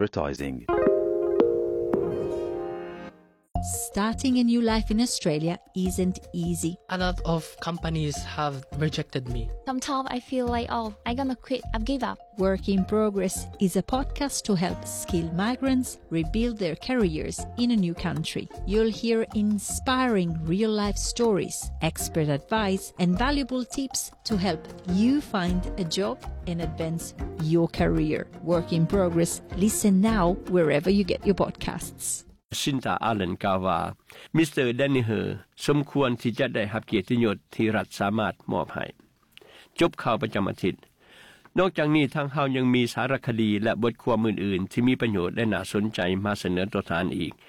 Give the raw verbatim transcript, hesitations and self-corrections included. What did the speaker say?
advertising. Starting a new life in Australia isn't easy. A lot of companies have rejected me. Sometimes I feel like, oh, I'm gonna quit, I've give up. Work in Progress is a podcast to help skilled migrants rebuild their careers in a new country. You'll hear inspiring real-life stories, expert advice, and valuable tips to help you find a job and advance your career. Work in Progress. Listen now wherever you get your podcasts. ซินตาอาเลนกล่าวว่ามิสเตอร์แดนนิเฮอร์สมควรที่จะได้รับเกียรติยศที่รัฐสามารถมอบให้จบข่าวประจำอาทิตย์นอกจากนี้ทางเฮายังมีสารคดีและบทความอื่นๆที่มีประโยชน์และน่าสนใจมาเสนอต่อท่านอีก